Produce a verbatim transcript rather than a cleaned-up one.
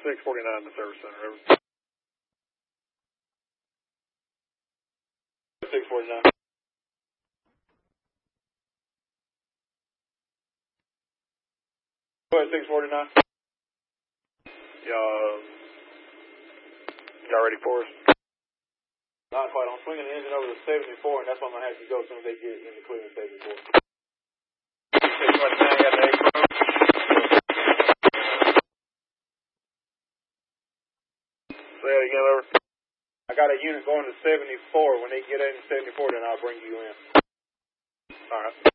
six forty-nine, the service center, over. six forty-nine. Go ahead, six forty-nine. Y'all, y'all ready for us? Not quite. I'm swinging the engine over to seventy-four, and that's why I'm going to have you go as soon as they get in the clearing seventy-four. six forty-nine, got the eight. Say that again, over. I got a unit going to seventy-four. When they get in seventy-four, then I'll bring you in. All right.